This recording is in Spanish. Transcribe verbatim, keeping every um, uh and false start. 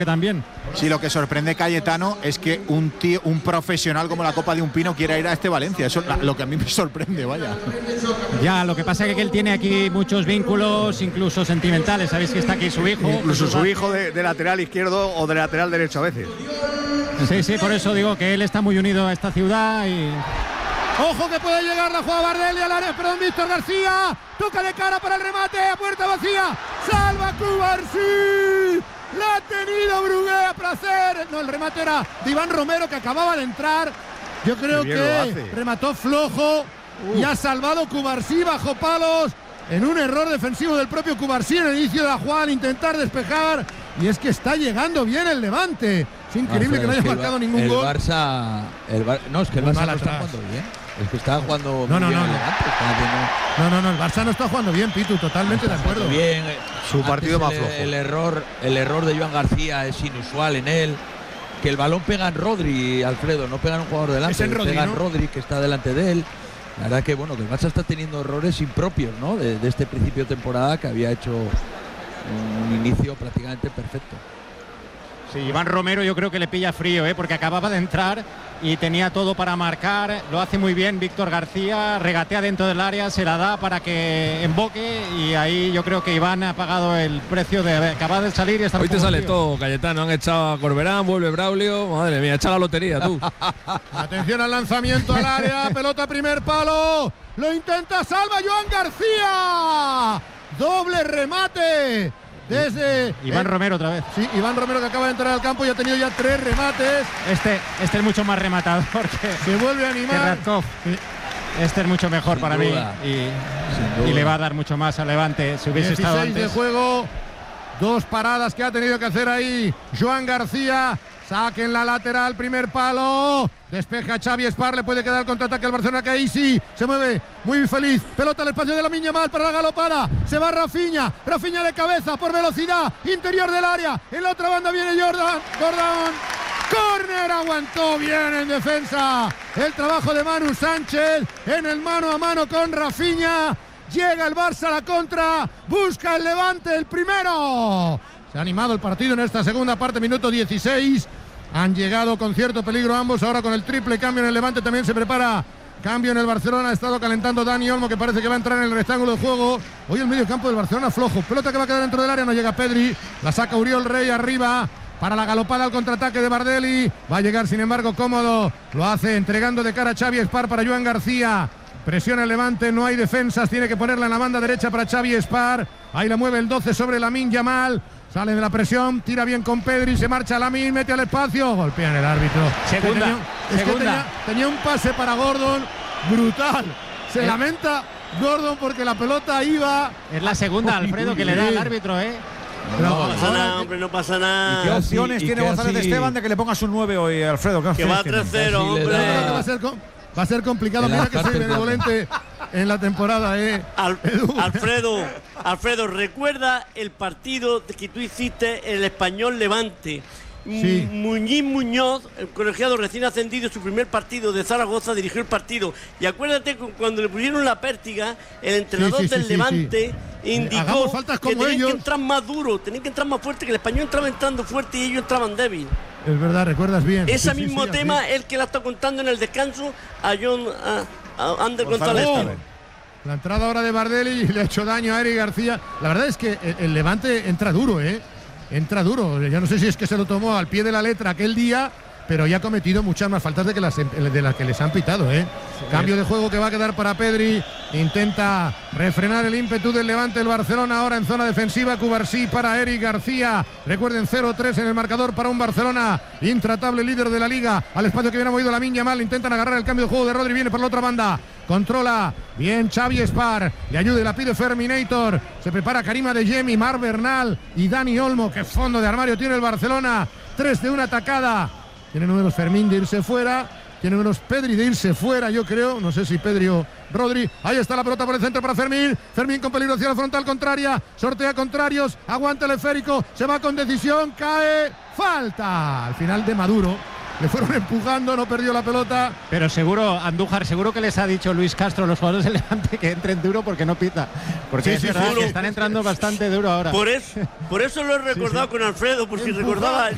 también. Sí, lo que sorprende, Cayetano, es que un tío, un profesional como la Copa de un Pino quiera ir a este Valencia. Eso es lo que a mí me sorprende, vaya. Ya, lo que pasa es que él tiene aquí muchos vínculos, incluso sentimentales. Sabéis que está aquí su hijo. Incluso su hijo de, de lateral izquierdo o de lateral derecho a veces. Sí, sí, por eso digo que él está muy unido a esta ciudad y... Ojo que puede llegar la jugada Bardelli al área, perdón, Víctor García. Toca de cara para el remate, a puerta vacía. Salva Cubarsí. La ha tenido Brugué a placer. No, el remate era de Iván Romero, que acababa de entrar. Yo creo que remató flojo. Uf. Y ha salvado Cubarsí bajo palos. En un error defensivo del propio Cubarsí en el inicio de la jugada al intentar despejar. Y es que está llegando bien el Levante. Es increíble no, que no haya marcado el, ningún el gol. Barça, el Bar, no, es que el Barça no está jugando bien. Es que está jugando no, no, bien no, el Levante. Está no, no, no, el Barça no está jugando bien, Pitu, totalmente de acuerdo. Bien, su partido más el, flojo. El error, el error de Joan García es inusual en él. Que el balón pega en Rodri, Alfredo, no pega en un jugador delante, en Rodri, pega ¿no? en Rodri, que está delante de él. La verdad que bueno, que el Barça está teniendo errores impropios, ¿no? De, de este principio de temporada, que había hecho un inicio prácticamente perfecto. Sí, Iván Romero yo creo que le pilla frío, ¿eh? Porque acababa de entrar y tenía todo para marcar. Lo hace muy bien Víctor García, regatea dentro del área, se la da para que emboque y ahí yo creo que Iván ha pagado el precio de acabar de salir y estar. Hoy te sale tío. todo, Cayetano. Han echado a Corberán, vuelve Braulio. Madre mía, echa la lotería tú. Atención al lanzamiento al área, pelota primer palo. Lo intenta, salva Joan García. Doble remate. Desde Iván eh, Romero otra vez. Sí, Iván Romero, que acaba de entrar al campo y ha tenido ya tres remates. Este, este es mucho más rematador que se vuelve a animar. Sí. Este es mucho mejor Sin para duda. mí y, y le va a dar mucho más a Levante si hubiese estado antes. de juego, dos paradas que ha tenido que hacer ahí Joan García. Saque en la lateral, primer palo. Despeja Xavi Espar, le puede quedar el contraataque al Barcelona, que ahí sí se mueve muy feliz. Pelota al espacio de Lamine Yamal para la galopada. Se va Rafinha, Rafinha de cabeza por velocidad, interior del área. En la otra banda viene Jordan, Gordon. Córner, aguantó bien en defensa. El trabajo de Manu Sánchez en el mano a mano con Rafinha. Llega el Barça a la contra, busca el Levante el primero. Se ha animado el partido en esta segunda parte, minuto dieciséis. Han llegado con cierto peligro ambos. Ahora con el triple cambio en el Levante también se prepara. Cambio en el Barcelona. Ha estado calentando Dani Olmo, que parece que va a entrar en el rectángulo de juego. Hoy el medio campo del Barcelona flojo. Pelota que va a quedar dentro del área. No llega Pedri. La saca Uriol Rey arriba. Para la galopada al contraataque de Bardelli. Va a llegar sin embargo cómodo. Lo hace entregando de cara a Xavi Espar para Joan García. Presiona el Levante, no hay defensas, tiene que ponerla en la banda derecha para Xavi Espar. Ahí la mueve el doce sobre Lamine Yamal. Sale de la presión, tira bien con Pedri, se marcha Lamine, mete al espacio, golpea en el árbitro. Segunda, tenía, es segunda. Que tenía, tenía un pase para Gordon brutal. Se eh. lamenta Gordon porque la pelota iba. Es la segunda, Alfredo, que le da al árbitro, ¿eh? No, no pasa nada, hombre, no pasa nada. ¿Y qué opciones tiene González Esteban de que le pongas un nueve hoy, Alfredo? Que va tres cero, hombre. Va a ser con... Va a ser complicado, mira que soy benevolente en la temporada, eh. Al, Alfredo, Alfredo, recuerda el partido que tú hiciste, el Español Levante. Sí. Muñiz Muñoz, el colegiado recién ascendido, su primer partido de Zaragoza, dirigió el partido. Y acuérdate cuando le pusieron la pértiga, el entrenador sí, sí, del sí, sí, Levante sí. indicó faltas que como tenían ellos. que entrar más duro, tenían que entrar más fuerte, que el Español entraba entrando fuerte y ellos entraban débil. Es verdad, recuerdas bien. Ese sí, mismo sí, sí, tema, así. el que la está contando en el descanso a John a, a Ander González. Oh, la entrada ahora de Bardelli le ha hecho daño a Eric García. La verdad es que el, el Levante entra duro, ¿eh? Entra duro. Ya no sé si es que se lo tomó al pie de la letra aquel día, pero ya ha cometido muchas más faltas de, que las, de las que les han pitado, ¿eh? Sí. Cambio de juego que va a quedar para Pedri. Intenta refrenar el ímpetu del Levante el Barcelona ahora en zona defensiva. Cubarsí para Eric García. Recuerden, cero tres en el marcador para un Barcelona intratable, líder de la liga. Al espacio que viene movido Lamine Yamal. Intentan agarrar el cambio de juego de Rodri. Viene por la otra banda. Controla bien Xavi Espar. Le ayuda y la pide Ferminator. Se prepara Karim Adeyemi, Mar Bernal y Dani Olmo. Qué fondo de armario tiene el Barcelona. Tres de una atacada. Tiene números Fermín de irse fuera. Tiene números Pedri de irse fuera, yo creo. No sé si Pedri o Rodri. Ahí está la pelota por el centro para Fermín. Fermín con peligro hacia la frontal contraria. Sortea contrarios. Aguanta el esférico. Se va con decisión. Cae. Falta. Al final de Maduro. Le fueron empujando, no perdió la pelota. Pero seguro, Andújar, seguro que les ha dicho Luis Castro a los jugadores del Levante que entren duro porque no pita. Porque sí, es sí, verdad que están entrando bastante duro ahora. Por eso, por eso lo he recordordado con Alfredo, porque recordaba el